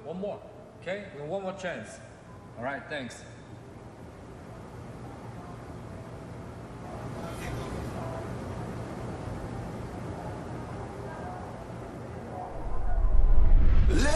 One more. Okay? One more chance. All right, thanks.